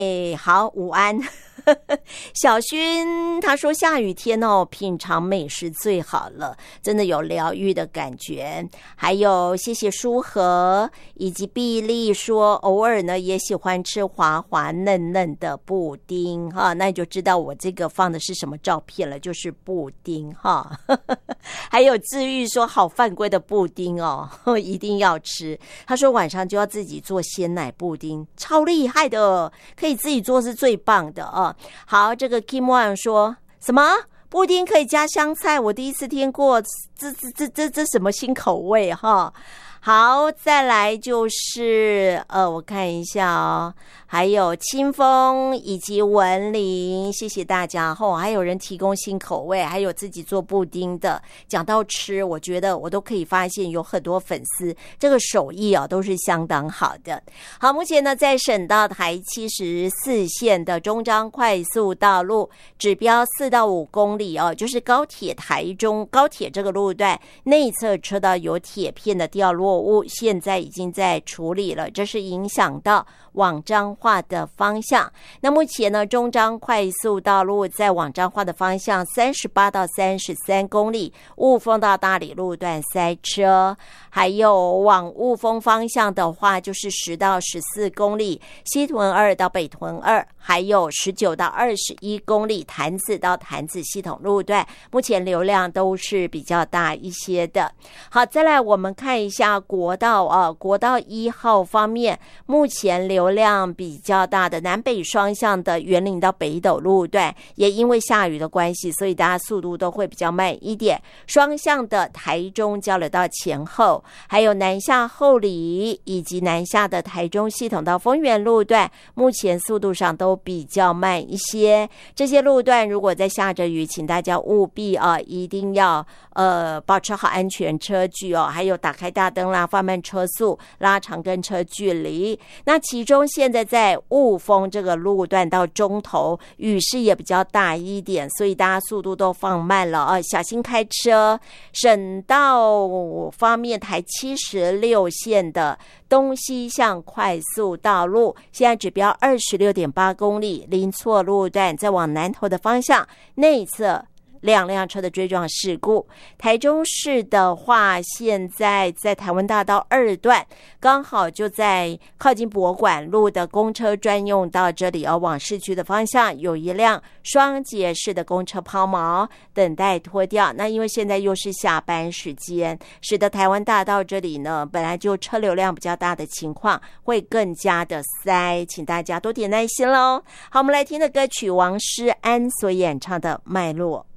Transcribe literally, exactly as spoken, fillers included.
哎，好，午安。小薰他说下雨天哦，品尝美食最好了，真的有疗愈的感觉。还有谢谢舒和以及碧丽说偶尔呢也喜欢吃滑滑嫩嫩的布丁哈，那你就知道我这个放的是什么照片了，就是布丁哈。还有治愈说好犯规的布丁哦，一定要吃。他说晚上就要自己做鲜奶布丁，超厉害的，可以自己做是最棒的哦。好，这个 Kim Wan 说什么布丁可以加香菜，我第一次听过，这这这这这什么新口味哈？好，再来就是呃，我看一下哦，还有清风以及文林，谢谢大家后、哦、还有人提供新口味，还有自己做布丁的。讲到吃，我觉得我都可以发现有很多粉丝这个手艺啊都是相当好的。好，目前呢在省道台七十四线的中彰快速道路，指标四到五公里哦，就是高铁台中高铁这个路段内侧车道有铁片的掉落物，现在已经在处理了，这是影响到往彰化的方向。那目前呢，中彰快速道路在往彰化的方向三十八到三十三公里，雾峰到大理路段塞车，还有往雾峰方向的话就是十到十四公里，西屯二到北屯二，还有十九到二十一公里，潭子到潭子系统路段，目前流量都是比较大一些的。好，再来我们看一下国道啊，国道一号方面，目前流量比较大的南北双向的员林到北斗路段，也因为下雨的关系，所以大家速度都会比较慢一点。双向的台中交流道前后，还有南下后里以及南下的台中系统到丰原路段，目前速度上都比较慢一些。这些路段如果在下着雨，请大家务必啊，一定要呃保持好安全车距哦，还有打开大灯啦，放慢车速，拉长跟车距离。那其中现在在雾峰这个路段到中头，雨势也比较大一点，所以大家速度都放慢了啊，小心开车。省道方面，台七十六线的东西向快速道路，现在指标二十六点八公里，临错路段在往南头的方向内侧两辆车的追撞事故。台中市的话，现在在台湾大道二段，刚好就在靠近博馆路的公车专用道这里，而往市区的方向有一辆双节式的公车抛锚，等待拖掉。那因为现在又是下班时间，使得台湾大道这里呢，本来就车流量比较大的情况会更加的塞，请大家多点耐心咯。好，我们来听的歌曲王诗安所演唱的《脉络》。